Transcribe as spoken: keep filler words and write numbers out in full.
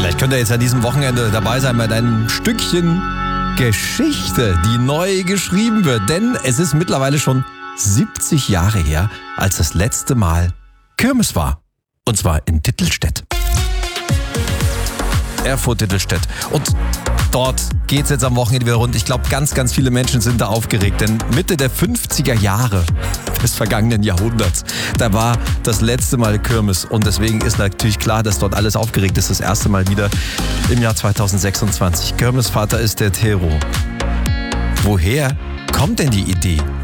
Vielleicht könnt ihr jetzt an diesem Wochenende dabei sein bei einem Stückchen Geschichte, die neu geschrieben wird. Denn es ist mittlerweile schon siebzig Jahre her, als das letzte Mal Kirmes war. Und zwar in Dittelstedt. Erfurt-Dittelstedt. Und dort geht es jetzt am Wochenende wieder rund. Ich glaube, ganz, ganz viele Menschen sind da aufgeregt. Denn Mitte der fünfziger Jahre des vergangenen Jahrhunderts, da war das letzte Mal Kirmes. Und deswegen ist natürlich klar, dass dort alles aufgeregt ist. Das erste Mal wieder im Jahr zweitausendsechsundzwanzig. Kirmesvater ist der Tero. Woher kommt denn die Idee?